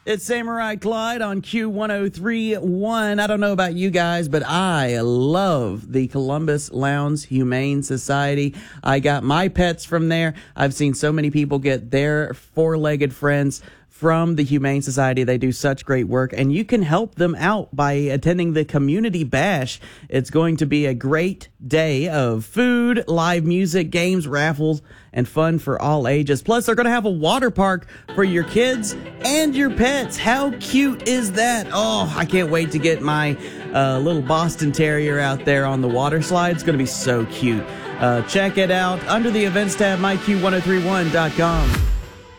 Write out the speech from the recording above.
It's Samurai Clyde on Q1031. I don't know about you guys, but I love the Columbus Lowndes Humane Society. I got my pets from there. I've seen so many people get their four-legged friends from the Humane Society. They do such great work, and you can help them out by attending the Community Bash. It's going to be a great day of food, live music, games, raffles, and fun for all ages. Plus, they're going to have a water park for your kids and your pets. How cute is that? Oh, I can't wait to get my little Boston Terrier out there on the water slide. It's going to be so cute. Check it out under the events tab, myq1031.com.